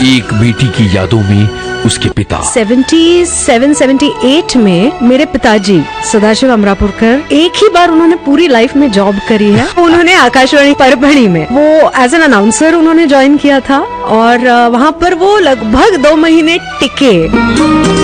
एक बेटी की यादों में उसके पिता 77-78 में मेरे पिताजी सदाशिव अमरापुरकर, एक ही बार उन्होंने पूरी लाइफ में जॉब करी है। उन्होंने आकाशवाणी परभणी में वो एज एन अनाउंसर उन्होंने ज्वाइन किया था और वहाँ पर वो लगभग 2 महीने टिके।